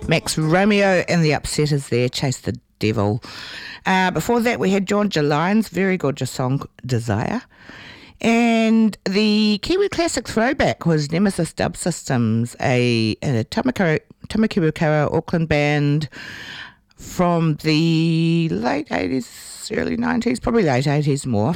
Max Romeo and the Upsetters there, Chase the Devil. Before that, we had Georgia Lyons, very gorgeous song, Desire. And the Kiwi Classic throwback was Nemesis Dub Systems, a Tamakirikara Auckland band from the late 80s, early 90s, probably late 80s more.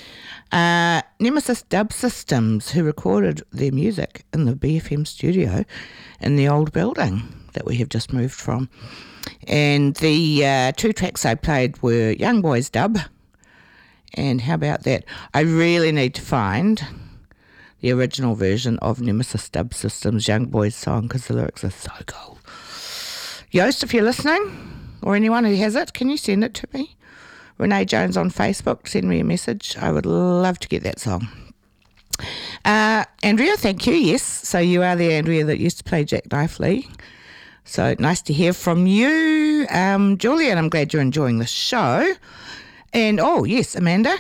Nemesis Dub Systems, who recorded their music in the BFM studio in the old building that we have just moved from. And the two tracks I played were Young Boys Dub, and how about that? I really need to find the original version of Nemesis Dub Systems' Young Boys song, because the lyrics are so cool. Yost, if you're listening, or anyone who has it, can you send it to me? Renee Jones on Facebook, send me a message. I would love to get that song. Andrea, thank you. Yes, so you are the Andrea that used to play Jackknife Lee. So nice to hear from you. Julian, I'm glad you're enjoying the show. And, oh, yes, Amanda,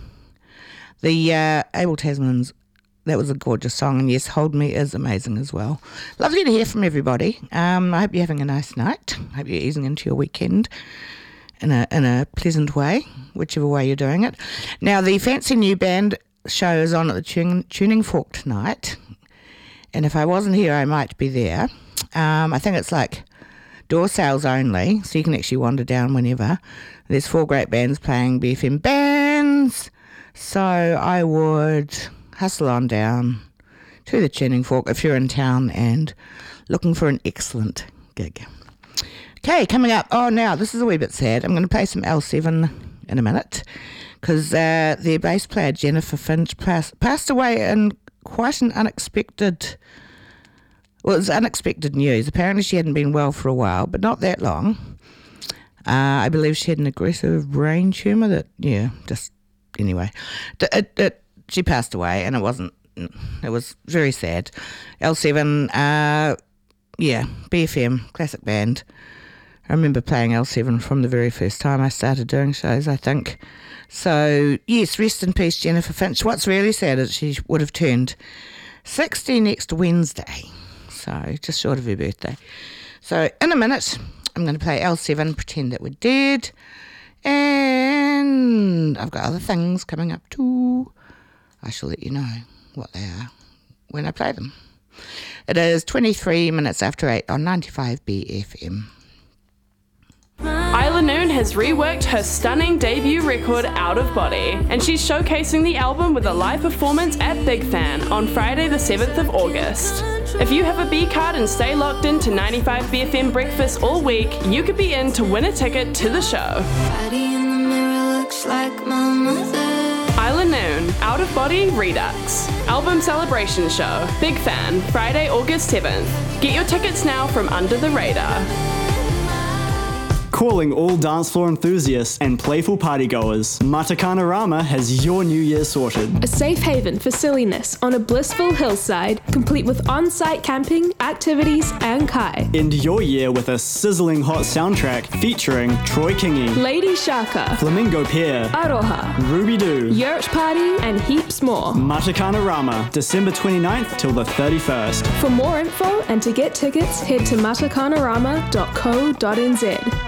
the Abel Tasman's, that was a gorgeous song. And, yes, Hold Me is amazing as well. Lovely to hear from everybody. I hope you're having a nice night. I hope you're easing into your weekend in a pleasant way, whichever way you're doing it. Now, the Fancy New Band show is on at the Tuning Fork tonight. And if I wasn't here, I might be there. I think it's like door sales only, so you can actually wander down whenever. There's 4 great bands playing, BFM bands. So I would hustle on down to the Tuning Fork if you're in town and looking for an excellent gig. Okay, coming up. Oh, now, this is a wee bit sad. I'm going to play some L7 in a minute because their bass player, Jennifer Finch, passed away in quite an unexpected... Well, it was unexpected news. Apparently she hadn't been well for a while, but not that long. I believe she had an aggressive brain tumour that, anyway. She passed away, and it was very sad. L7, BFM, classic band. I remember playing L7 from the very first time I started doing shows, I think. So, yes, rest in peace, Jennifer Finch. What's really sad is she would have turned 60 next Wednesday. So, just short of her birthday. So, in a minute, I'm going to play L7, Pretend That We're Dead. And I've got other things coming up too. I shall let you know what they are when I play them. It is 23 minutes after 8 on 95 BFM. Isla Noon has reworked her stunning debut record Out of Body, and she's showcasing the album with a live performance at Big Fan on Friday the 7th of August. If you have a B card and stay locked into 95 BFM Breakfast all week, you could be in to win a ticket to the show. Body in the mirror looks like my mother. Isla Noon, Out of Body Redux. Album celebration show, Big Fan, Friday, August 7th. Get your tickets now from Under the Radar. Calling all dance floor enthusiasts and playful partygoers, Matakana Rama has your New Year sorted. A safe haven for silliness on a blissful hillside, complete with on-site camping, activities and kai. End your year with a sizzling hot soundtrack featuring Troy Kingi, Lady Shaka, Flamingo Pier, Aroha, Ruby Doo, Yurt Party and heaps more. Matakana Rama, December 29th till the 31st. For more info and to get tickets, head to matakanarama.co.nz.